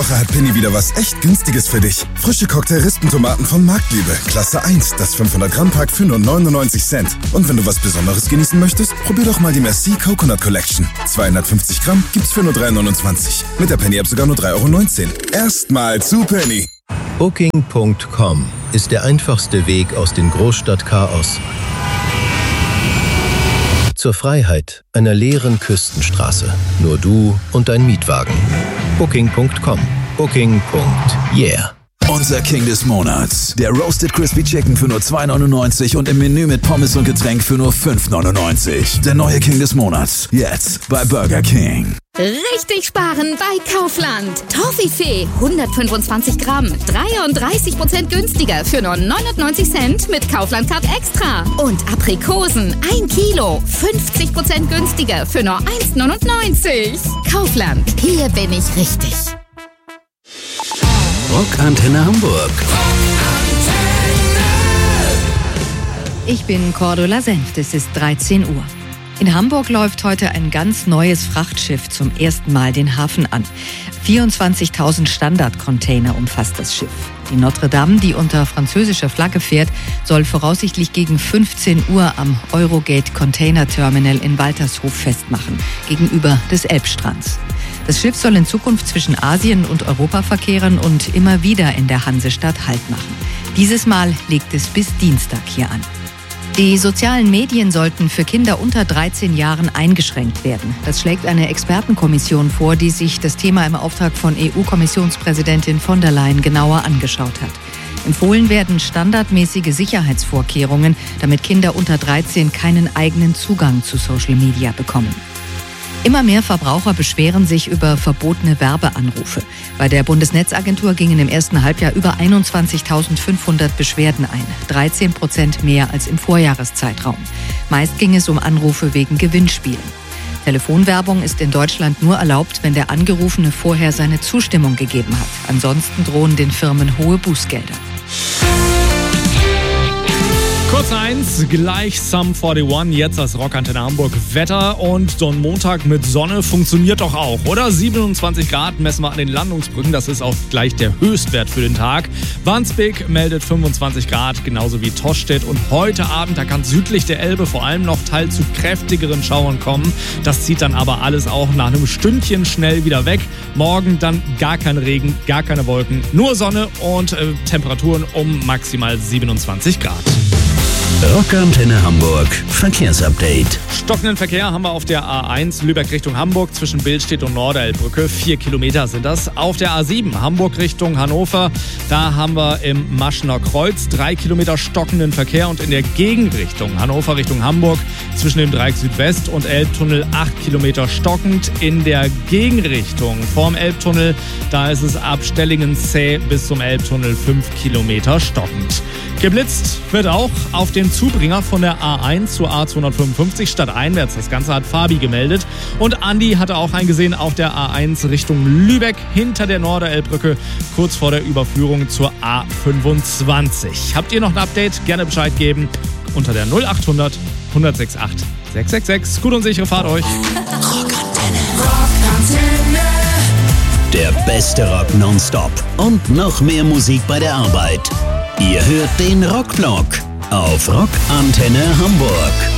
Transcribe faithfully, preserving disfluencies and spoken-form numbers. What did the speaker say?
Woche hat Penny wieder was echt Günstiges für dich. Frische Cocktail-Rispentomaten von Marktliebe, Klasse eins, das fünfhundert Gramm Pack für nur neunundneunzig Cent. Und wenn du was Besonderes genießen möchtest, probier doch mal die Merci Coconut Collection. zweihundertfünfzig Gramm gibt's für nur drei neunundzwanzig. Mit der Penny-App sogar nur drei Euro neunzehn. Erstmal zu Penny. Booking Punkt com ist der einfachste Weg aus dem Großstadtchaos zur Freiheit einer leeren Küstenstraße. Nur du und dein Mietwagen. Booking Punkt com. Booking. Yeah. Unser King des Monats. Der Roasted Crispy Chicken für nur zwei neunundneunzig und im Menü mit Pommes und Getränk für nur fünf neunundneunzig. Der neue King des Monats. Jetzt bei Burger King. Richtig sparen bei Kaufland. Toffifee hundertfünfundzwanzig Gramm, dreiunddreißig Prozent günstiger für nur neunundneunzig Cent mit Kaufland Card Extra. Und Aprikosen ein Kilo, fünfzig Prozent günstiger für nur eins neunundneunzig. Kaufland, hier bin ich richtig. Rockantenne Hamburg. Ich bin Cordula Senft, es ist dreizehn Uhr. In Hamburg läuft heute ein ganz neues Frachtschiff zum ersten Mal den Hafen an. vierundzwanzigtausend Standardcontainer umfasst das Schiff. Die Notre Dame, die unter französischer Flagge fährt, soll voraussichtlich gegen fünfzehn Uhr am Eurogate Container Terminal in Waltershof festmachen, gegenüber des Elbstrands. Das Schiff soll in Zukunft zwischen Asien und Europa verkehren und immer wieder in der Hansestadt Halt machen. Dieses Mal legt es bis Dienstag hier an. Die sozialen Medien sollten für Kinder unter dreizehn Jahren eingeschränkt werden. Das schlägt eine Expertenkommission vor, die sich das Thema im Auftrag von E U-Kommissionspräsidentin von der Leyen genauer angeschaut hat. Empfohlen werden standardmäßige Sicherheitsvorkehrungen, damit Kinder unter dreizehn keinen eigenen Zugang zu Social Media bekommen. Immer mehr Verbraucher beschweren sich über verbotene Werbeanrufe. Bei der Bundesnetzagentur gingen im ersten Halbjahr über einundzwanzigtausendfünfhundert Beschwerden ein, dreizehn Prozent mehr als im Vorjahreszeitraum. Meist ging es um Anrufe wegen Gewinnspielen. Telefonwerbung ist in Deutschland nur erlaubt, wenn der Angerufene vorher seine Zustimmung gegeben hat. Ansonsten drohen den Firmen hohe Bußgelder. Kurz eins, gleich Sum einundvierzig, jetzt das Rockantenne Hamburg Wetter und so ein Montag mit Sonne funktioniert doch auch, oder? siebenundzwanzig Grad messen wir an den Landungsbrücken, das ist auch gleich der Höchstwert für den Tag. Wandsbek meldet fünfundzwanzig Grad, genauso wie Tostedt und heute Abend, da kann südlich der Elbe vor allem noch teils zu kräftigeren Schauern kommen. Das zieht dann aber alles auch nach einem Stündchen schnell wieder weg. Morgen dann gar kein Regen, gar keine Wolken, nur Sonne und äh, Temperaturen um maximal siebenundzwanzig Grad. Rockantenne Hamburg Verkehrsupdate. Stockenden Verkehr haben wir auf der A eins Lübeck Richtung Hamburg zwischen Billstedt und Norderelbbrücke. Vier Kilometer sind das. Auf der A sieben Hamburg Richtung Hannover. Da haben wir im Maschener Kreuz drei Kilometer stockenden Verkehr und in der Gegenrichtung Hannover Richtung Hamburg zwischen dem Dreieck Südwest und Elbtunnel acht Kilometer stockend. In der Gegenrichtung vorm Elbtunnel, da ist es ab Stellingen-Zäh bis zum Elbtunnel fünf Kilometer stockend. Geblitzt wird auch auf dem Zubringer von der A eins zur A zweihundertfünfundfünfzig stadteinwärts. Das Ganze hat Fabi gemeldet. Und Andi hatte auch eingesehen auf der A eins Richtung Lübeck hinter der Norderelbbrücke, kurz vor der Überführung zur A fünfundzwanzig. Habt ihr noch ein Update? Gerne Bescheid geben unter der null achthundert hundertachtundsechzig sechshundertsechsundsechzig. Gut und sichere Fahrt euch. Rockantenne. Rockantenne. Der beste Rock nonstop und noch mehr Musik bei der Arbeit. Ihr hört den Rockblock auf Rockantenne Hamburg.